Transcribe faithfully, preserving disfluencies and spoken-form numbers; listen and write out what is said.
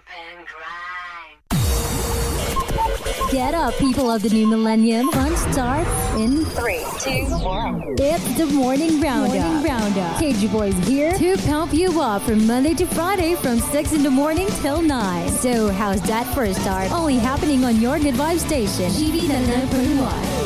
and grind. Get up, people of the new millennium. Fun starts in Three, two, one. It's the Morning Roundup. Morning Roundup. K G Boys here to pump you up from Monday to Friday from six in the morning till nine. So how's that for a start? Only happening on your Good Vibe station. G V ninety-nine point one.